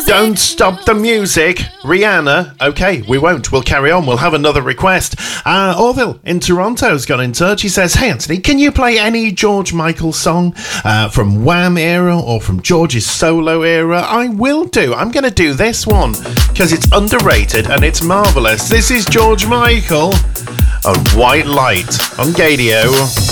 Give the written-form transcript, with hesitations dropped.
music. Don't stop the music. Rihanna. Okay, we won't. We'll carry on. We'll have another request. Orville in Toronto's got in touch. He says, hey, Anthony, can you play any George Michael song from Wham era or from George's solo era? I will do. I'm going to do this one because it's underrated and it's marvellous. This is George Michael on White Light on Gadio.